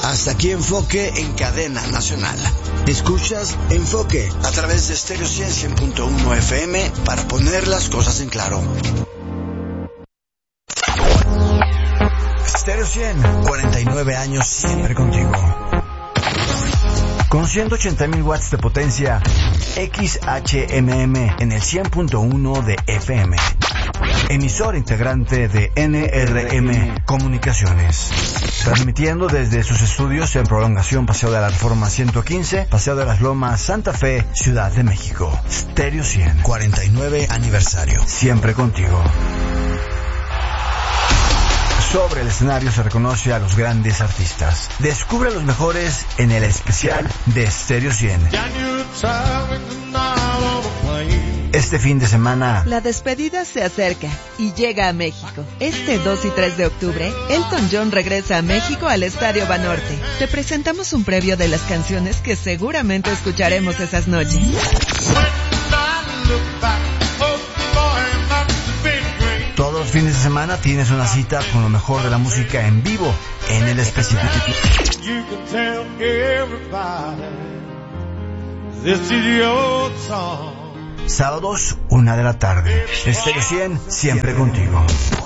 Hasta aquí Enfoque en cadena nacional. Escuchas Enfoque a través de Stereo 100.1 FM para poner las cosas en claro. Stereo 100, 49 años siempre contigo. Con 180,000 watts de potencia, XHMM en el 100.1 de FM. Emisor integrante de NRM Comunicaciones. Transmitiendo desde sus estudios en Prolongación Paseo de la Reforma 115, Paseo de las Lomas, Santa Fe, Ciudad de México. Stereo 100, 49 aniversario. Siempre contigo. Sobre el escenario se reconoce a los grandes artistas. Descubre a los mejores en el especial de Stereo 100. Este fin de semana, la despedida se acerca y llega a México. Este 2 y 3 de octubre, Elton John regresa a México al Estadio Banorte. Te presentamos un previo de las canciones que seguramente escucharemos esas noches. Todos los fines de semana tienes una cita con lo mejor de la música en vivo en el especial. Sábados, 1 de la tarde. Stereo 100, siempre contigo.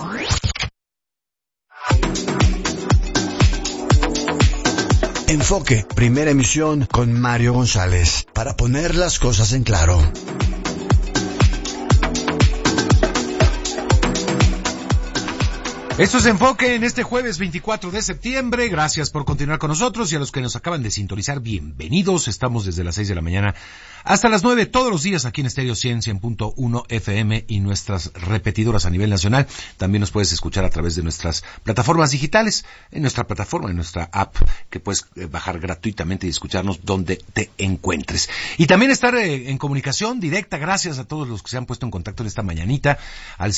Enfoque, primera emisión con Mario González, para poner las cosas en claro. Esto es Enfoque en este jueves 24 de septiembre. Gracias por continuar con nosotros y a los que nos acaban de sintonizar, bienvenidos. Estamos desde las 6 de la mañana hasta las 9 todos los días aquí en Stereo 100.1 FM y nuestras repetidoras a nivel nacional. También nos puedes escuchar a través de nuestras plataformas digitales, en nuestra plataforma, en nuestra app, que puedes bajar gratuitamente y escucharnos donde te encuentres. Y también estar en comunicación directa, gracias a todos los que se han puesto en contacto en esta mañanita, al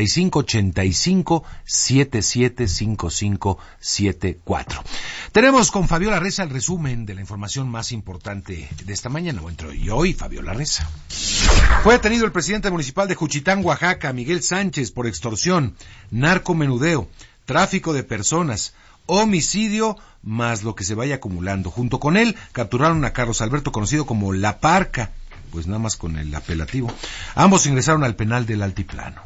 5585-775574. Tenemos con Fabiola Reza el resumen de la información más importante de esta mañana. Hoy, Fabiola Reza. Fue detenido el presidente municipal de Juchitán, Oaxaca, Miguel Sánchez, por extorsión, narcomenudeo, tráfico de personas, homicidio, más lo que se vaya acumulando. Junto con él, capturaron a Carlos Alberto, conocido como La Parca, pues nada más con el apelativo. Ambos ingresaron al penal del Altiplano.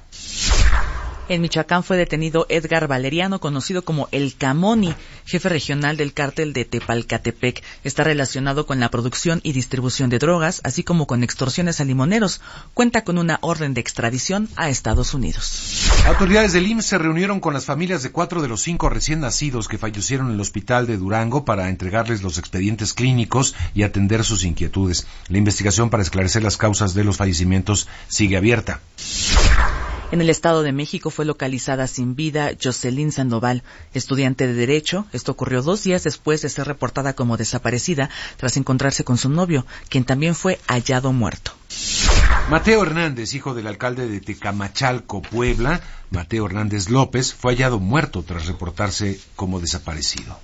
En Michoacán fue detenido Edgar Valeriano, conocido como El Camoni, jefe regional del cártel de Tepalcatepec. Está relacionado con la producción y distribución de drogas, así como con extorsiones a limoneros. Cuenta con una orden de extradición a Estados Unidos. Autoridades del IMSS se reunieron con las familias de 4 de los 5 recién nacidos que fallecieron en el hospital de Durango para entregarles los expedientes clínicos y atender sus inquietudes. La investigación para esclarecer las causas de los fallecimientos sigue abierta. En el Estado de México fue localizada sin vida Jocelyn Sandoval, estudiante de Derecho. Esto ocurrió 2 días después de ser reportada como desaparecida tras encontrarse con su novio, quien también fue hallado muerto. Mateo Hernández, hijo del alcalde de Tecamachalco, Puebla, Mateo Hernández López, fue hallado muerto tras reportarse como desaparecido.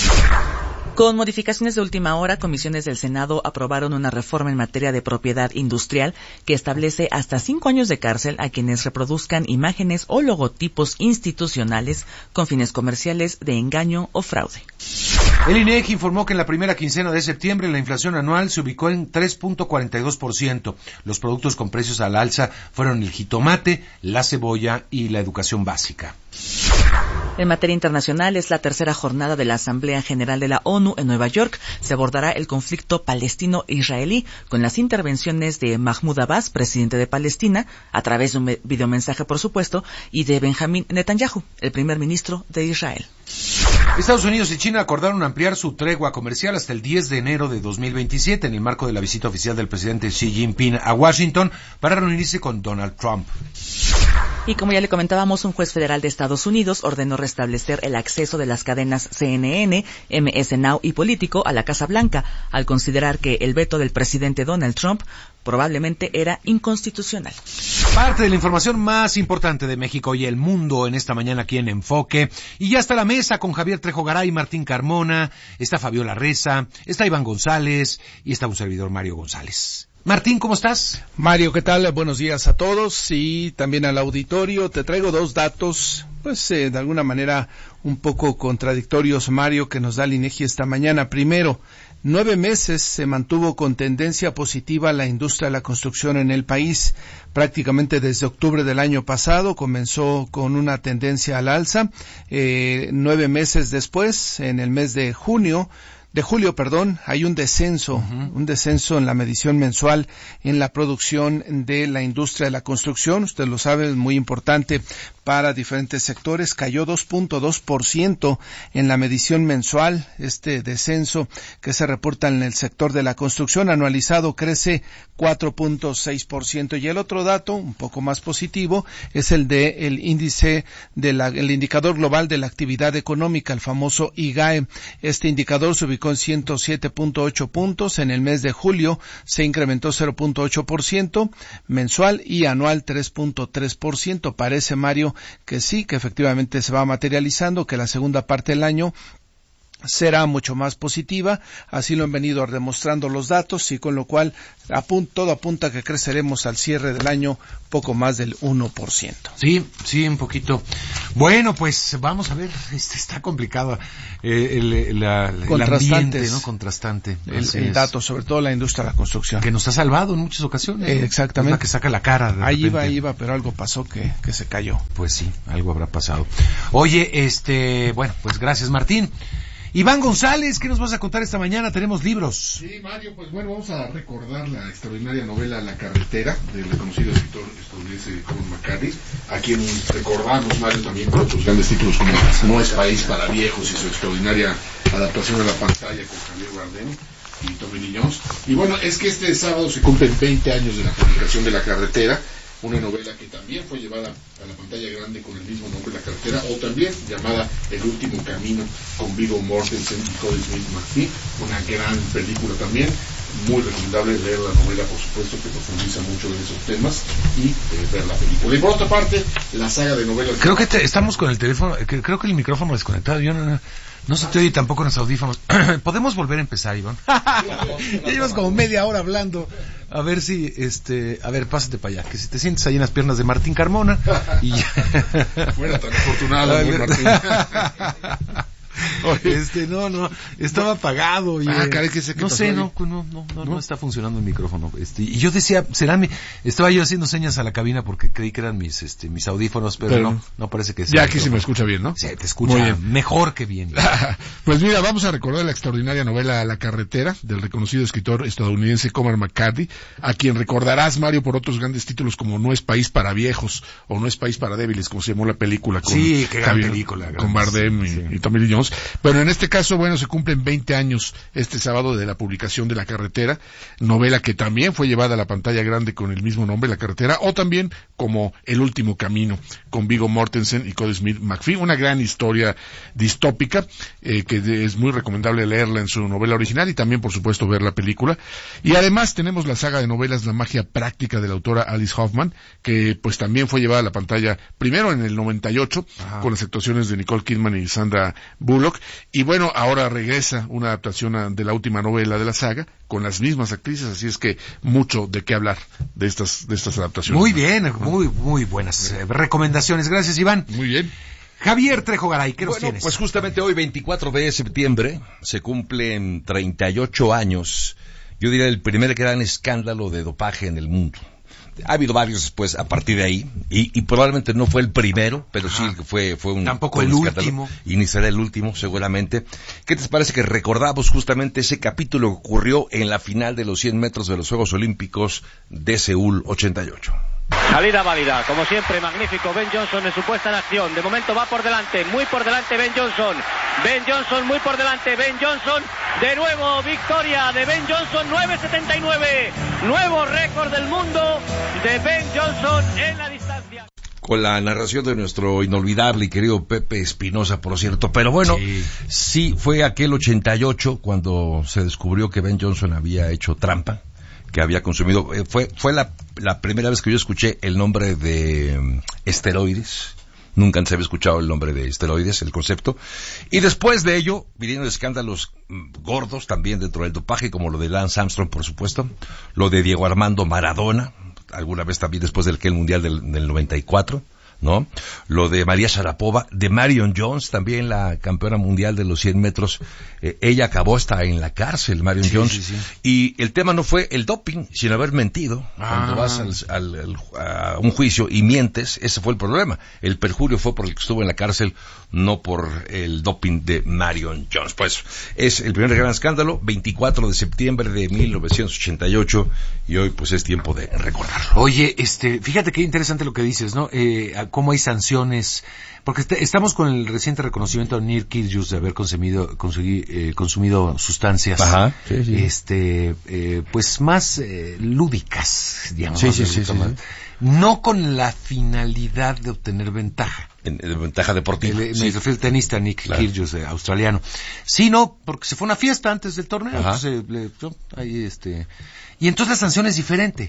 Con modificaciones de última hora, comisiones del Senado aprobaron una reforma en materia de propiedad industrial que establece hasta 5 años de cárcel a quienes reproduzcan imágenes o logotipos institucionales con fines comerciales de engaño o fraude. El INEGI informó que en la primera quincena de septiembre la inflación anual se ubicó en 3.42%. Los productos con precios al alza fueron el jitomate, la cebolla y la educación básica. En materia internacional, es la tercera jornada de la Asamblea General de la ONU en Nueva York. Se abordará el conflicto palestino-israelí con las intervenciones de Mahmoud Abbas, presidente de Palestina, a través de un videomensaje, por supuesto, y de Benjamín Netanyahu, el primer ministro de Israel. Estados Unidos y China acordaron ampliar su tregua comercial hasta el 10 de enero de 2027 en el marco de la visita oficial del presidente Xi Jinping a Washington para reunirse con Donald Trump. Y como ya le comentábamos, un juez federal de Estados Unidos ordenó restablecer el acceso de las cadenas CNN, MS Now y Político a la Casa Blanca, al considerar que el veto del presidente Donald Trump probablemente era inconstitucional. Parte de la información más importante de México y el mundo en esta mañana aquí en Enfoque. Y ya está la mesa con Javier Trejo Garay, Martín Carmona, está Fabiola Reza, está Iván González y está un servidor, Mario González. Martín, ¿cómo estás? Mario, ¿qué tal? Buenos días a todos y también al auditorio. Te traigo dos datos, pues de alguna manera un poco contradictorios, Mario, que nos da el INEGI esta mañana. Primero, 9 meses se mantuvo con tendencia positiva la industria de la construcción en el país. Prácticamente desde octubre del año pasado comenzó con una tendencia al alza. 9 meses después, en el mes de julio, hay un descenso en la medición mensual en la producción de la industria de la construcción. Usted lo sabe, es muy importante para diferentes sectores. Cayó 2.2% en la medición mensual. Este descenso que se reporta en el sector de la construcción anualizado crece 4.6%. Y el otro dato, un poco más positivo, es el de el índice el indicador global de la actividad económica, el famoso IGAE. Este indicador se ubicó en 107.8 puntos. En el mes de julio se incrementó 0.8% mensual y anual 3.3%. Parece, Mario, que sí, que efectivamente se va materializando, que la segunda parte del año será mucho más positiva. Así lo han venido demostrando los datos, y con lo cual todo apunta a que creceremos al cierre del año poco más del 1%. Sí, un poquito. Bueno, pues vamos a ver, está complicado el ambiente, ¿no? Contrastante. El dato, sobre todo la industria de la construcción. Que nos ha salvado en muchas ocasiones. ¿No? Exactamente. Es la que saca la cara. Ahí iba, pero algo pasó que se cayó. Pues sí, algo habrá pasado. Oye, bueno, pues gracias, Martín. Iván González, ¿qué nos vas a contar esta mañana? Tenemos libros. Sí, Mario, pues bueno, vamos a recordar la extraordinaria novela La carretera, del reconocido escritor estadounidense Cormac McCarthy, a quien recordamos, Mario, también por otros grandes títulos como No es país para viejos y su extraordinaria adaptación a la pantalla con Javier Bardem y Tommy Lee Jones. Y bueno, es que este sábado se cumplen 20 años de la publicación de La carretera, una novela que también fue llevada a la pantalla grande con el mismo nombre, La carretera, o también llamada El último camino, con Viggo Mortensen y Cody Smith-McPhee, una gran película también, muy recomendable leer la novela, por supuesto, que profundiza mucho en esos temas, y ver la película. Y por otra parte, la saga de novelas... Creo que estamos con el teléfono, creo que el micrófono desconectado, yo no se te oye tampoco en los audífonos. ¿Podemos volver a empezar, Iván? Ya llevas como media hora hablando. A ver si, a ver, pásate para allá, que si te sientes ahí en las piernas de Martín Carmona y ya. Fuera tan afortunado, Martín. No, estaba apagado y caray, ¿qué sé qué no pasó sé, ahí? No está funcionando el micrófono. Y yo decía, estaba yo haciendo señas a la cabina porque creí que eran mis audífonos, pero no parece que sea. Ya aquí se me escucha bien, ¿no? Sí, te escucha mejor que bien. Pues mira, vamos a recordar la extraordinaria novela La carretera, del reconocido escritor estadounidense Cormac McCarthy, a quien recordarás, Mario, por otros grandes títulos como No es país para viejos o No es país para débiles, como se llamó la película con qué gran Javier, película, con Bardem y Tommy Lee Jones. Pero en este caso, bueno, se cumplen 20 años este sábado de la publicación de La carretera, novela que también fue llevada a la pantalla grande con el mismo nombre, La carretera, o también como El último camino, con Viggo Mortensen y Cody Smith-McPhee, una gran historia distópica, que es muy recomendable leerla en su novela original y también, por supuesto, ver la película. Y además tenemos la saga de novelas La magia práctica de la autora Alice Hoffman, que pues también fue llevada a la pantalla primero en el 98, con las actuaciones de Nicole Kidman y Sandra Bullock. Y bueno, ahora regresa una adaptación de la última novela de la saga con las mismas actrices, así es que mucho de qué hablar de estas adaptaciones. Muy bien, muy buenas recomendaciones. Gracias, Iván. Muy bien. Javier Trejo Garay, ¿qué nos tienes? Pues justamente hoy, 24 de septiembre, se cumplen 38 años, yo diría, el primer gran escándalo de dopaje en el mundo. Ha habido varios después a partir de ahí, y probablemente no fue el primero, pero sí fue un... Tampoco el último. Y ni será el último, seguramente. ¿Qué te parece que recordamos justamente ese capítulo que ocurrió en la final de los 100 metros de los Juegos Olímpicos de Seúl 88? Salida válida, como siempre, magnífico Ben Johnson en su puesta en acción. De momento va por delante, muy por delante Ben Johnson. Ben Johnson muy por delante, Ben Johnson. De nuevo victoria de Ben Johnson, 9.79. Nuevo récord del mundo de Ben Johnson en la distancia. Con la narración de nuestro inolvidable y querido Pepe Espinosa, por cierto. Pero bueno, sí fue aquel 88 cuando se descubrió que Ben Johnson había hecho trampa, que había consumido, fue la primera vez que yo escuché el nombre de esteroides, Nunca se había escuchado el nombre de esteroides, el concepto. Y después de ello, vinieron escándalos gordos también dentro del dopaje, como lo de Lance Armstrong, por supuesto, lo de Diego Armando Maradona, alguna vez también después del Mundial del 94, ¿no? Lo de María Sharapova, de Marion Jones, también la campeona mundial de los 100 metros, ella acabó hasta en la cárcel, Marion Jones, sí. Y el tema no fue el doping, sino haber mentido. Cuando vas a un juicio y mientes, ese fue el problema. El perjurio fue por el que estuvo en la cárcel, no por el doping de Marion Jones. Pues es el primer gran escándalo, 24 de septiembre de 1988, y hoy pues es tiempo de recordarlo. Oye, fíjate qué interesante lo que dices, ¿no? Cómo hay sanciones, porque estamos con el reciente reconocimiento de Nick Kyrgios de haber consumido sustancias, pues más lúdicas, digamos. Sí. No con la finalidad de obtener ventaja. Ventaja deportiva. Me refiero al tenista Nick Kyrgios, australiano. Sino porque se fue a una fiesta antes del torneo. Y entonces la sanción es diferente.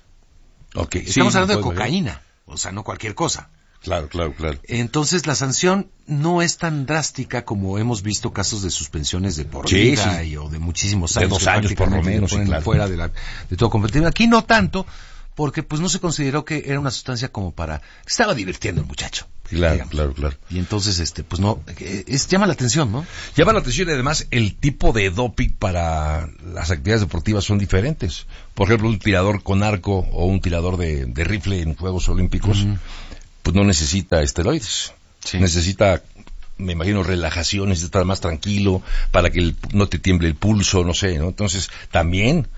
Okay, estamos hablando de cocaína. O sea, no cualquier cosa. Claro. Entonces la sanción no es tan drástica como hemos visto casos de suspensiones de por vida o de muchísimos años. De 2 años por lo menos. Fuera de todo competitivo. Aquí no tanto, porque pues no se consideró que era una sustancia como para... Estaba divirtiendo el muchacho. Claro. Y entonces, pues no, llama la atención, ¿no? Llama la atención y además el tipo de doping para las actividades deportivas son diferentes. Por ejemplo, un tirador con arco o un tirador de rifle en Juegos Olímpicos, pues no necesita esteroides. Sí. Necesita, me imagino, relajación, necesita estar más tranquilo para que no te tiemble el pulso, no sé, ¿no? Entonces, también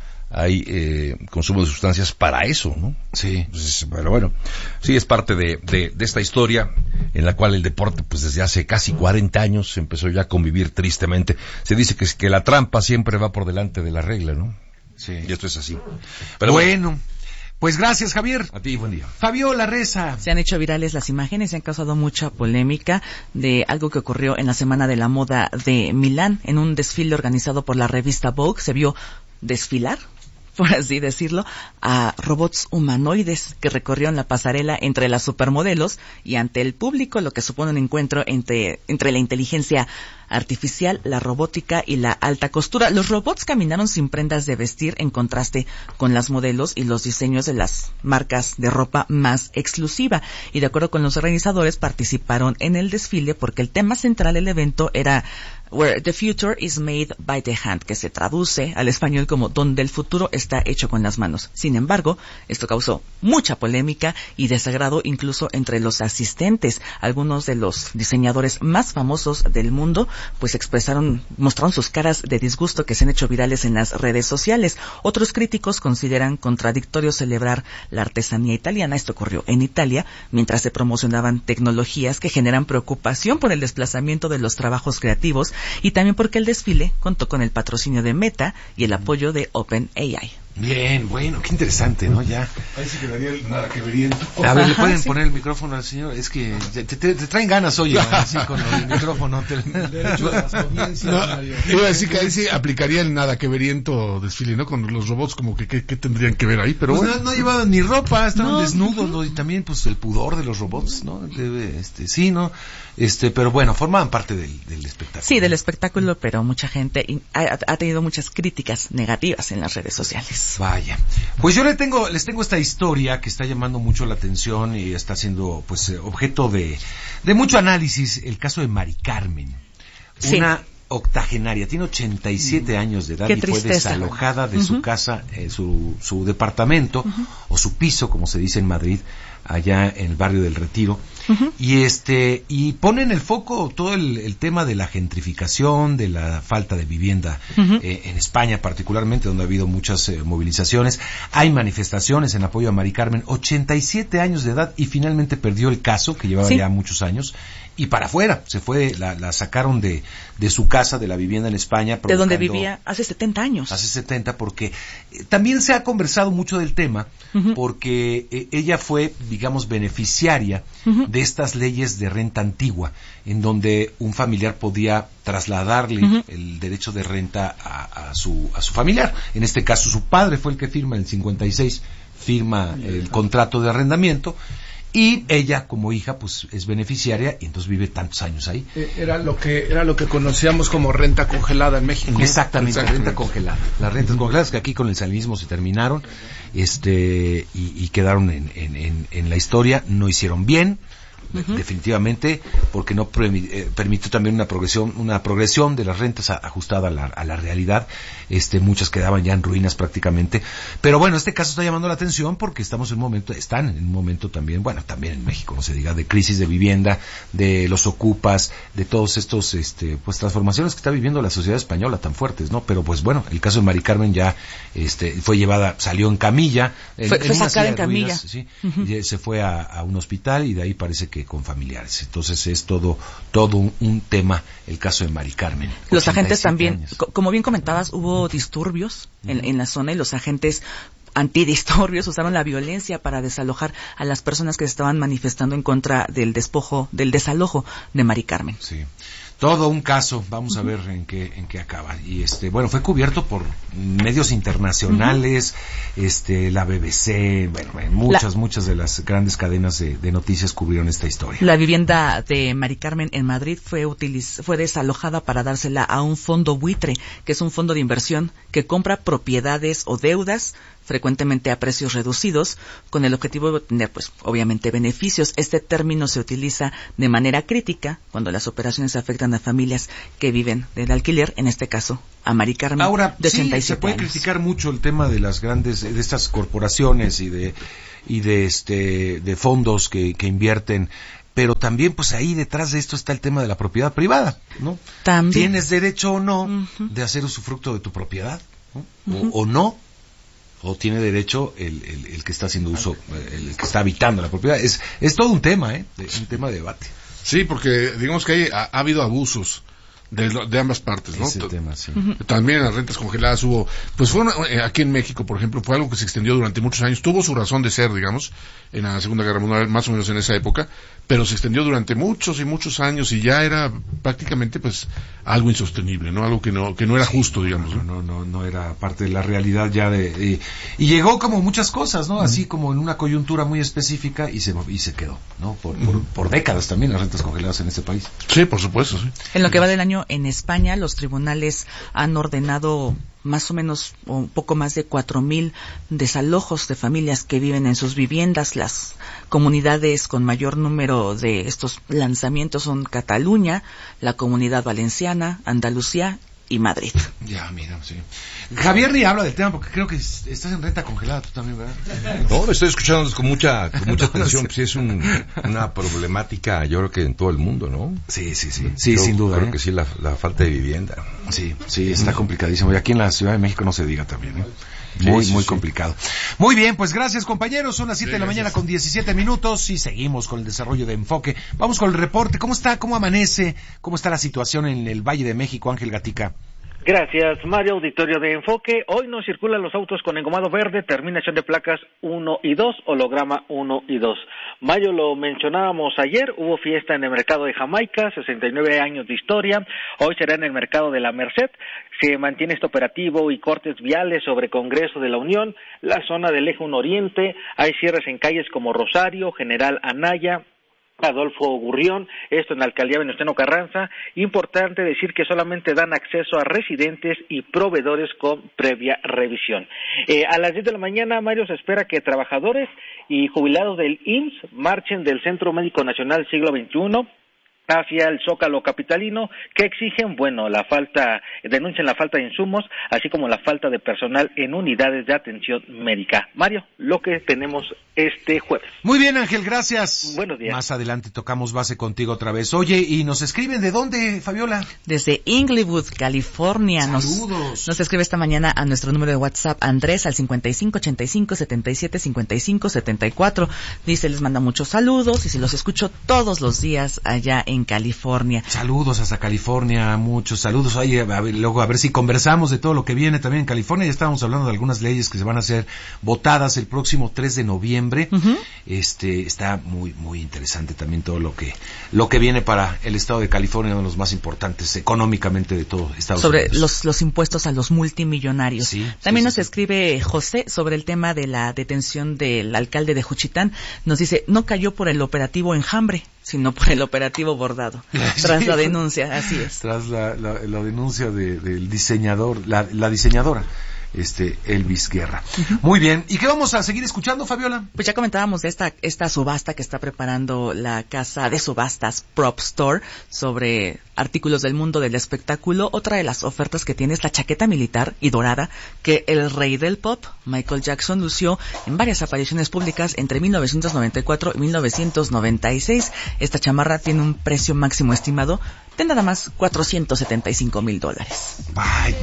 hay consumo de sustancias para eso, ¿no? Sí. Entonces, pero bueno, sí es parte de esta historia en la cual el deporte, pues desde hace casi 40 años empezó ya a convivir tristemente. Se dice que la trampa siempre va por delante de la regla, ¿no? Sí. Y esto es así. Pero bueno. Pues gracias, Javier. A ti, buen día. Fabiola Reza. Se han hecho virales las imágenes y han causado mucha polémica de algo que ocurrió en la Semana de la Moda de Milán. En un desfile organizado por la revista Vogue se vio desfilar, por así decirlo, a robots humanoides que recorrieron la pasarela entre las supermodelos y ante el público, lo que supone un encuentro entre la inteligencia artificial, la robótica y la alta costura. Los robots caminaron sin prendas de vestir en contraste con las modelos y los diseños de las marcas de ropa más exclusiva. Y de acuerdo con los organizadores, participaron en el desfile porque el tema central del evento era Where the Future is Made by the Hand, que se traduce al español como donde el futuro está hecho con las manos. Sin embargo, esto causó mucha polémica y desagrado incluso entre los asistentes. Algunos de los diseñadores más famosos del mundo pues mostraron sus caras de disgusto que se han hecho virales en las redes sociales. Otros críticos consideran contradictorio celebrar la artesanía italiana. Esto ocurrió en Italia, mientras se promocionaban tecnologías que generan preocupación por el desplazamiento de los trabajos creativos y también porque el desfile contó con el patrocinio de Meta y el apoyo de OpenAI. Bien, bueno, qué interesante, ¿no? Ya. Ahí sí quedaría el nada que veriento. A ver, ¿le pueden poner el micrófono al señor? Es que te traen ganas, oye, así con el micrófono. Derecho a las audiencias, Mario. Iba a decir que ahí sí aplicaría el nada que veriento desfile, ¿no? Con los robots, como que ¿qué tendrían que ver ahí? Pero pues bueno. No llevaban ni ropa, estaban desnudos, ¿no? Y también, pues, el pudor de los robots, ¿no? Sí, ¿no? Pero bueno, formaban parte del espectáculo. Sí, del espectáculo, pero mucha gente ha tenido muchas críticas negativas en las redes sociales. Vaya. Pues yo les tengo esta historia que está llamando mucho la atención y está siendo pues objeto de mucho análisis, el caso de Mari Carmen. Sí. Una octogenaria, tiene 87 años de edad. Qué y fue tristeza. desalojada de su casa, su departamento o su piso, como se dice en Madrid, allá en el barrio del Retiro. Y pone en el foco todo el tema de la gentrificación, de la falta de vivienda en España particularmente, donde ha habido muchas movilizaciones. Hay manifestaciones en apoyo a Mari Carmen, 87 años de edad, y finalmente perdió el caso, que llevaba ya muchos años, y para afuera, se fue, la sacaron de su casa, de la vivienda en España. De donde vivía hace 70 años. Hace 70, porque también se ha conversado mucho del tema, porque ella fue, digamos, beneficiaria de estas leyes de renta antigua, en donde un familiar podía trasladarle el derecho de renta a su familiar. En este caso, su padre fue el que firma, en el 56, firma el contrato de arrendamiento, y ella como hija pues es beneficiaria y entonces vive tantos años ahí. Era lo que conocíamos como renta congelada en México. Exactamente. Renta congelada. Las rentas congeladas que aquí con el salinismo se terminaron, y quedaron en la historia, no hicieron bien. Definitivamente, porque no permitió también una progresión de las rentas ajustada a la realidad. Muchas quedaban ya en ruinas prácticamente. Pero bueno, este caso está llamando la atención porque están en un momento también, bueno, también en México, no se diga, de crisis de vivienda, de los ocupas, de todos estos, pues transformaciones que está viviendo la sociedad española tan fuertes, ¿no? Pero pues bueno, el caso de Mari Carmen ya, salió en camilla. Fue sacada en camilla. Sí, y se fue a un hospital y de ahí parece que con familiares. Entonces es todo un tema el caso de Mari Carmen. Los agentes también, como bien comentabas, hubo disturbios en la zona y los agentes antidisturbios usaron la violencia para desalojar a las personas que se estaban manifestando en contra del desalojo de Mari Carmen. Sí. Todo un caso, vamos a ver en qué acaba. Y fue cubierto por medios internacionales, la BBC, muchas de las grandes cadenas de noticias cubrieron esta historia. La vivienda de Mari Carmen en Madrid fue desalojada para dársela a un fondo buitre, que es un fondo de inversión que compra propiedades o deudas frecuentemente a precios reducidos, con el objetivo de obtener, pues, obviamente beneficios. Este término se utiliza de manera crítica cuando las operaciones afectan a familias que viven del alquiler, en este caso a Mari Carmen. Ahora, de 67 se puede años. criticar mucho el tema de las grandes, de estas corporaciones y de fondos que invierten. Pero también, pues ahí detrás de esto está el tema de la propiedad privada, ¿no? También. ¿Tienes derecho o no de hacer usufructo de tu propiedad? ¿No? O no. O tiene derecho el que está haciendo uso, el que está habitando la propiedad. Es todo un tema, un tema de debate. Sí, porque digamos que ha habido abusos de ambas partes, ¿no? Ese tema, sí. También en las rentas congeladas aquí en México, por ejemplo, fue algo que se extendió durante muchos años, tuvo su razón de ser, digamos, en la Segunda Guerra Mundial, más o menos en esa época, pero se extendió durante muchos y muchos años y ya era prácticamente, pues, algo insostenible, ¿no? Algo que no era justo, digamos. No era parte de la realidad ya y llegó como muchas cosas, ¿no? Así como en una coyuntura muy específica y se quedó, ¿no? Por décadas también las rentas congeladas en este país. Sí, por supuesto, sí. En lo que va del año en España, los tribunales han ordenado más o menos un poco más de 4,000 desalojos de familias que viven en sus viviendas. Las comunidades con mayor número de estos lanzamientos son Cataluña, la Comunidad Valenciana, Andalucía y Madrid. Ya, mira, sí. Javier ni habla del tema porque creo que estás en renta congelada tú también, ¿verdad? No, lo estoy escuchando con mucha atención. Sí, es una problemática, yo creo que en todo el mundo, ¿no? Sí, sin duda. Creo que sí, la falta de vivienda. Sí, está complicadísimo. Y aquí en la Ciudad de México no se diga también, ¿eh? Muy complicado. Muy bien, pues gracias, compañeros. Son las 7 de la mañana con 17 minutos y seguimos con el desarrollo de Enfoque. Vamos con el reporte. ¿Cómo está? ¿Cómo amanece? ¿Cómo está la situación en el Valle de México, Ángel Gatica? Gracias, Mario. Auditorio de Enfoque. Hoy no circulan los autos con engomado verde, terminación de placas 1 y 2, holograma 1 y 2. Mayo, lo mencionábamos ayer, hubo fiesta en el mercado de Jamaica, 69 años de historia. Hoy será en el mercado de la Merced. Se mantiene este operativo y cortes viales sobre Congreso de la Unión, la zona del Eje 1 Oriente. Hay cierres en calles como Rosario, General Anaya, Adolfo Gurrión, esto en la alcaldía Venustiano Carranza. Importante decir que solamente dan acceso a residentes y proveedores con previa revisión. A las 10 de la mañana, Mario, se espera que trabajadores y jubilados del IMSS marchen del Centro Médico Nacional Siglo XXI hacia el Zócalo capitalino, que exigen, denuncian la falta de insumos, así como la falta de personal en unidades de atención médica. Mario, lo que tenemos este jueves. Muy bien, Ángel, gracias. Buenos días. Más adelante tocamos base contigo otra vez. Oye, y nos escriben, ¿de dónde, Fabiola? Desde Inglewood, California. Saludos. Nos escribe esta mañana a nuestro número de WhatsApp, Andrés, al 5585-7755-74. Dice, les manda muchos saludos y se los escucho todos los días allá en en California. Saludos hasta California, muchos saludos. Oye, luego a ver si conversamos de todo lo que viene también en California. Ya estábamos hablando de algunas leyes que se van a ser votadas el próximo 3 de noviembre. Está muy muy interesante también todo lo que viene para el estado de California, uno de los más importantes económicamente de todo Estados Unidos. Sobre los impuestos a los multimillonarios. Sí, también sí, nos sí. Escribe José sobre el tema de la detención del alcalde de Juchitán. Nos dice, no cayó por el operativo Enjambre, sino por el operativo Bordado. Tras la denuncia, así es. Tras la denuncia del diseñador, la diseñadora. Elvis Guerra. Muy bien. ¿Y qué vamos a seguir escuchando, Fabiola? Pues ya comentábamos de esta subasta que está preparando la casa de subastas Prop Store sobre artículos del mundo del espectáculo. Otra de las ofertas que tiene es la chaqueta militar y dorada que el rey del pop, Michael Jackson, lució en varias apariciones públicas entre 1994 y 1996. Esta chamarra tiene un precio máximo estimado de nada más $475,000. Vaya.